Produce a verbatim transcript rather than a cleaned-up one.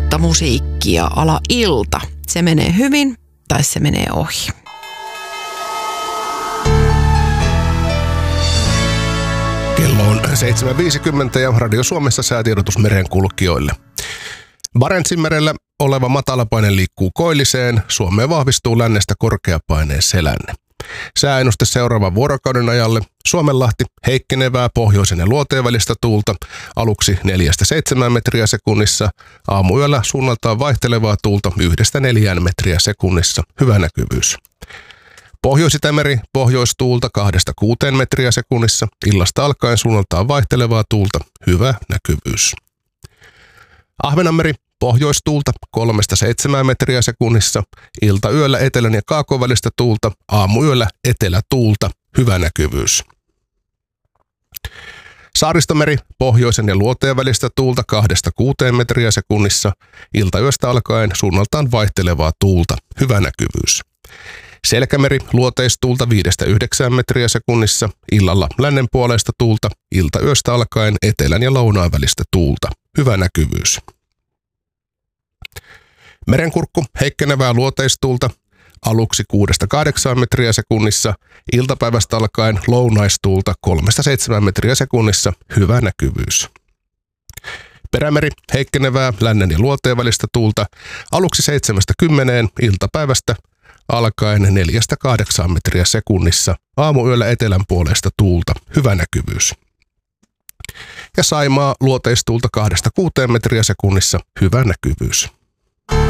uutta musiikkia ala ilta. Se menee hyvin tai se menee ohi. Kello on seitsemän viisikymmentä ja Radio Suomessa säätiedotus merenkulkijoille. Barentsinmerellä oleva matalapaine liikkuu koilliseen, Suomeen vahvistuu lännestä korkeapaineen selänne. Sääennuste seuraavan vuorokauden ajalle: Suomenlahti heikkenevää pohjoisen ja luoteen välistä tuulta, aluksi neljästä seitsemään metriä sekunnissa, aamuyöllä suunnaltaan vaihtelevaa tuulta yhdestä neljään metriä sekunnissa, hyvä näkyvyys. Pohjois-Itämeri pohjoistuulta kahdesta kuuteen metriä sekunnissa, illasta alkaen suunnaltaan vaihtelevaa tuulta, hyvä näkyvyys. Ahvenanmeri pohjoistuulta kolmesta seitsemään metriä sekunnissa, iltayöllä etelän ja kaakon välistä tuulta, aamuyöllä etelätuulta, hyvä näkyvyys. Saaristomeri pohjoisen ja luoteen välistä tuulta kahdesta kuuteen metriä sekunnissa, iltayöstä alkaen suunnaltaan vaihtelevaa tuulta, hyvä näkyvyys. Selkämeri luoteistuulta viidestä yhdeksään metriä sekunnissa, illalla lännen puoleista tuulta, iltayöstä alkaen etelän ja lounaan välistä tuulta, hyvä näkyvyys. Merenkurkku heikkenevää luoteistuulta, aluksi kuudesta kahdeksaan metriä sekunnissa, iltapäivästä alkaen lounaistuulta kolmesta seitsemään metriä sekunnissa, hyvä näkyvyys. Perämeri heikkenevää lännen ja luoteen välistä tuulta, aluksi seitsemästä kymmeneen, iltapäivästä alkaen neljästä kahdeksaan metriä sekunnissa, aamuyöllä etelän puoleista tuulta, hyvä näkyvyys. Ja Saimaa luoteistuulta kahdesta kuuteen metriä sekunnissa, hyvä näkyvyys.